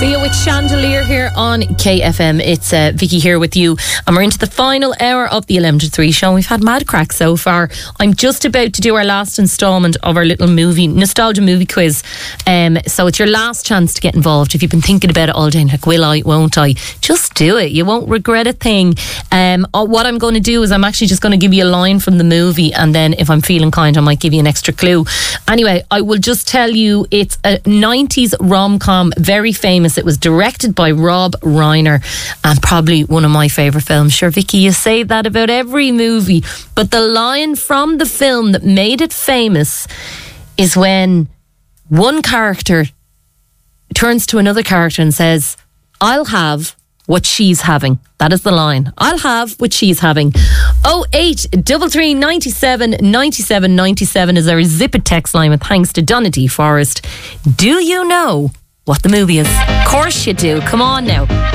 Leah with Chandelier here on KFM. It's Vicky here with you, and we're into the final hour of the 11 to 3 show. We've had mad crack so far. I'm just about to do our last instalment of our little nostalgia movie quiz. So it's your last chance to get involved. If you've been thinking about it all day, like, will I, won't I? Just do it. You won't regret a thing. What I'm going to do is I'm actually just going to give you a line from the movie, and then if I'm feeling kind, I might give you an extra clue. Anyway, I will just tell you it's a 90s rom-com, very famous. It was directed by Rob Reiner, and probably one of my favourite films. Sure, Vicky, you say that about every movie, but the line from the film that made it famous is when one character turns to another character and says, "I'll have what she's having." That is the line. I'll have what she's having. 0833 97 97 97 is our Zip It text line with thanks to Donna D. Forrest. Do you know what the movie is? Of course you do. Come on now.